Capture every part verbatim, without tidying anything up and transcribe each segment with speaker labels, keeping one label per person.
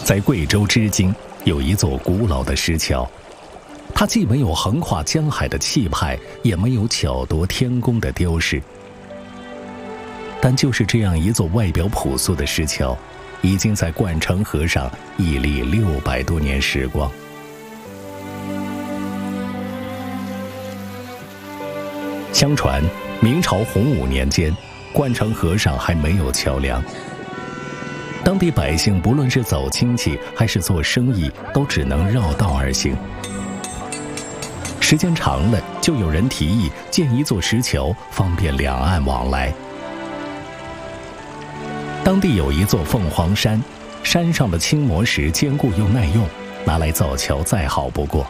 Speaker 1: 在贵州织金有一座古老的石桥，它既没有横跨江海的气派，也没有巧夺天工的雕饰。但就是这样一座外表朴素的石桥，已经在灌城河上屹立六百多年时光。相传，明朝洪武年间，灌城河上还没有桥梁。当地百姓不论是走亲戚还是做生意，都只能绕道而行。时间长了，就有人提议建一座石桥，方便两岸往来。当地有一座凤凰山，山上的青磨石坚固又耐用，拿来造桥再好不过。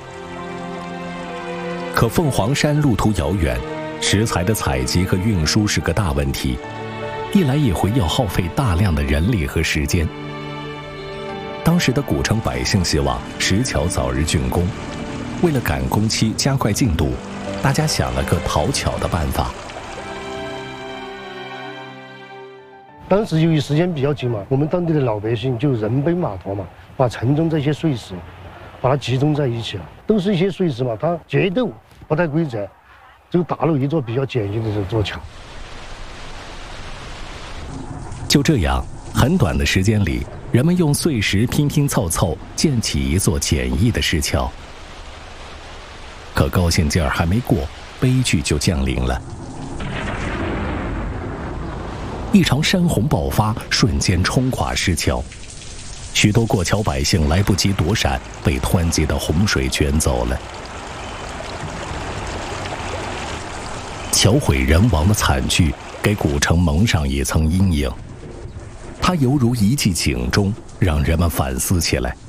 Speaker 1: 可凤凰山路途遥远，石材的采集和运输是个大问题。一来一回要耗费大量的人力和时间。当时的古城百姓希望石桥早日竣工，为了赶工期加快进度，大家想了个讨巧的办法。
Speaker 2: 当时由于时间比较紧嘛，我们当地的老百姓就人背马驮嘛，把城中这些碎石把它集中在一起了，都是一些碎石嘛，它结构不太规则，就打了一座比较简易的这座桥。
Speaker 1: 就这样，很短的时间里，人们用碎石拼拼凑凑建起一座简易的石桥。可高兴劲儿还没过，悲剧就降临了。一场山洪爆发，瞬间冲垮石桥，许多过桥百姓来不及躲闪，被湍急的洪水卷走了。桥毁人亡的惨剧给古城蒙上一层阴影，它犹如一记警钟，让人们反思起来。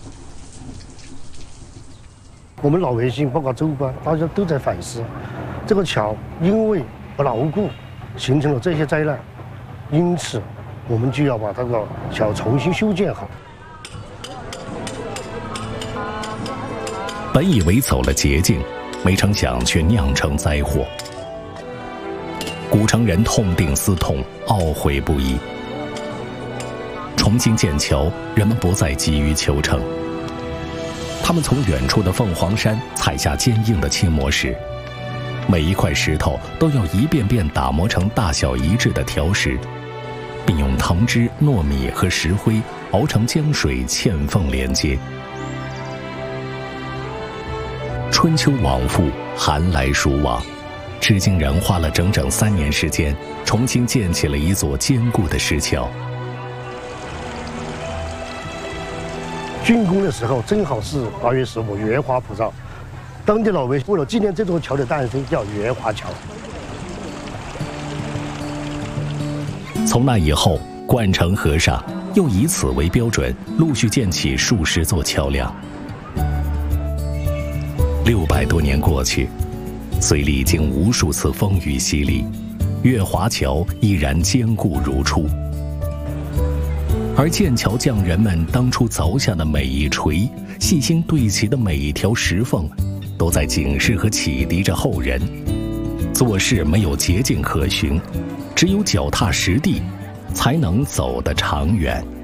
Speaker 2: 我们老百姓，包括州官，大家都在反思，这个桥因为不牢固，形成了这些灾难，因此我们就要把这个桥重新修建好。
Speaker 1: 本以为走了捷径，没成想却酿成灾祸。古城人痛定思痛，懊悔不已。重新建桥，人们不再急于求成。他们从远处的凤凰山采下坚硬的青磨石，每一块石头都要一遍遍打磨成大小一致的条石，并用藤枝、糯米和石灰熬成浆水，嵌缝连接。春秋往复，寒来暑往，织金人花了整整三年时间，重新建起了一座坚固的石桥。
Speaker 2: 竣工的时候正好是八月十五，月华普照。当地老百姓为了纪念这座桥的诞生，叫月华桥。
Speaker 1: 从那以后，灌城河上又以此为标准，陆续建起数十座桥梁。六百多年过去，虽历经无数次风雨洗礼，月华桥依然坚固如初。而建桥匠人们当初凿下的每一锤，细心对齐的每一条石缝，都在警示和启迪着后人：做事没有捷径可循，只有脚踏实地，才能走得长远。